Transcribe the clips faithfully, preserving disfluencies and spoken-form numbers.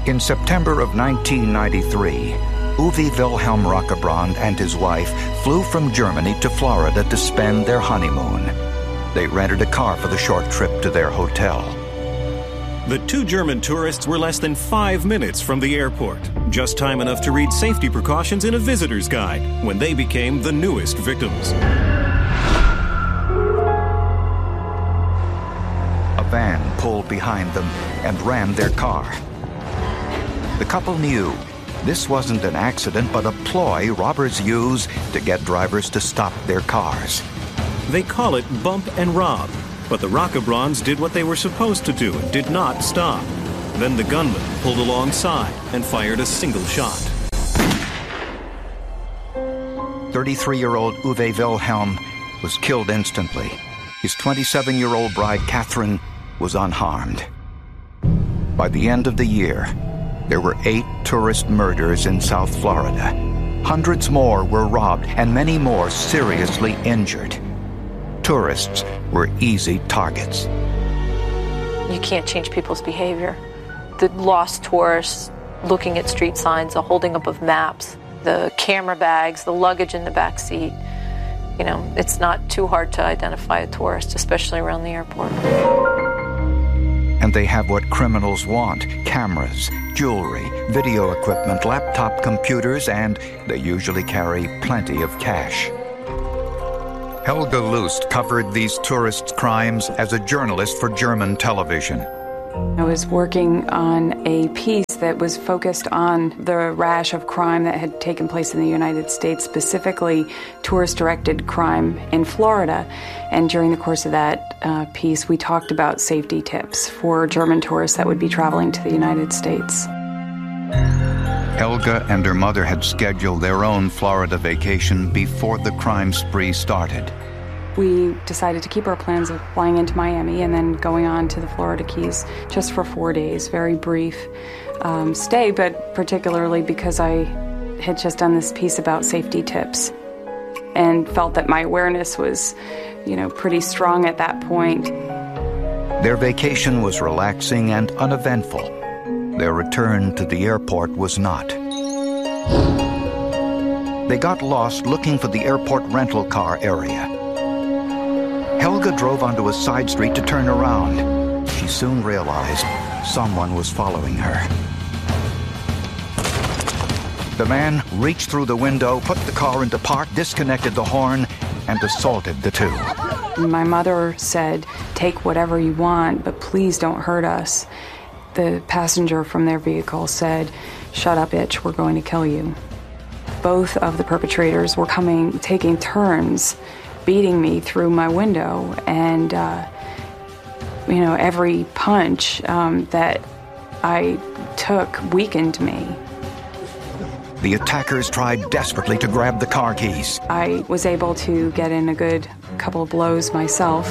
In September of nineteen ninety-three, Uwe Wilhelm Rockebrand and his wife flew from Germany to Florida to spend their honeymoon. They rented a car for the short trip to their hotel. The two German tourists were less than five minutes from the airport, just time enough to read safety precautions in a visitor's guide when they became the newest victims. A van pulled behind them and rammed their car. The couple knew this wasn't an accident, but a ploy robbers use to get drivers to stop their cars. They call it bump and rob, but the Rockebrands did what they were supposed to do and did not stop. Then the gunman pulled alongside and fired a single shot. thirty-three-year-old Uwe Wilhelm was killed instantly. His twenty-seven-year-old bride, Catherine, was unharmed. By the end of the year, there were eight tourist murders in South Florida. Hundreds more were robbed and many more seriously injured. Tourists were easy targets. You can't change people's behavior. The lost tourists, looking at street signs, the holding up of maps, the camera bags, the luggage in the back seat. You know, it's not too hard to identify a tourist, especially around the airport. And they have what criminals want: cameras, jewelry, video equipment, laptop computers, and they usually carry plenty of cash. Helga Lust covered these tourist crimes as a journalist for German television. I was working on a piece that was focused on the rash of crime that had taken place in the United States, specifically tourist-directed crime in Florida. And during the course of that uh, piece, we talked about safety tips for German tourists that would be traveling to the United States. Helga and her mother had scheduled their own Florida vacation before the crime spree started. We decided to keep our plans of flying into Miami and then going on to the Florida Keys just for four days, very brief um, stay, but particularly because I had just done this piece about safety tips and felt that my awareness was, you know, pretty strong at that point. Their vacation was relaxing and uneventful. Their return to the airport was not. They got lost looking for the airport rental car area. Helga drove onto a side street to turn around. She soon realized someone was following her. The man reached through the window, put the car into park, disconnected the horn, and assaulted the two. My mother said, "Take whatever you want, but please don't hurt us." The passenger from their vehicle said, "Shut up, itch, we're going to kill you." Both of the perpetrators were coming, taking turns, beating me through my window, and uh, you know, every punch um, that I took weakened me. The attackers tried desperately to grab the car keys. I was able to get in a good couple of blows myself.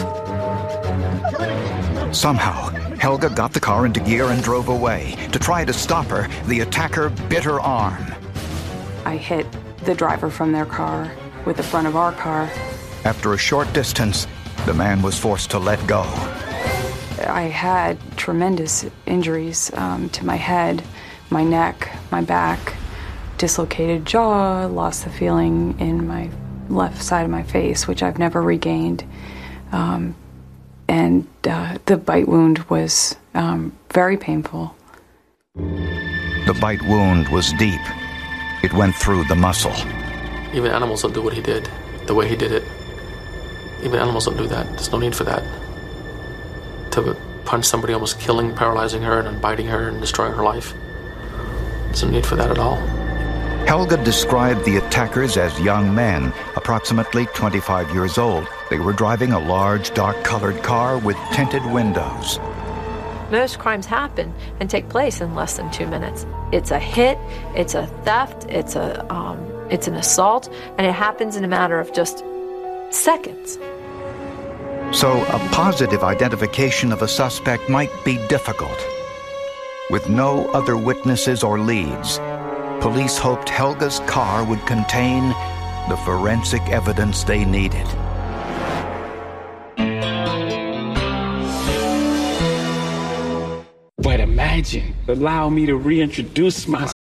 Somehow, Helga got the car into gear and drove away. To try to stop her, the attacker bit her arm. I hit the driver from their car with the front of our car. After a short distance, the man was forced to let go. I had tremendous injuries um, to my head, my neck, my back, dislocated jaw, lost the feeling in my left side of my face, which I've never regained. Um, and uh, the bite wound was um, very painful. The bite wound was deep. It went through the muscle. Even animals don't do what he did, the way he did it. Even animals don't do that. There's no need for that. To punch somebody, almost killing, paralyzing her, and then biting her and destroying her life. There's no need for that at all. Helga described the attackers as young men, approximately twenty-five years old. They were driving a large, dark-colored car with tinted windows. Most crimes happen and take place in less than two minutes. It's a hit, it's a theft, it's a um, it's an assault, and it happens in a matter of just seconds. So a positive identification of a suspect might be difficult. With no other witnesses or leads, police hoped Helga's car would contain the forensic evidence they needed. imagine. Allow me to reintroduce myself.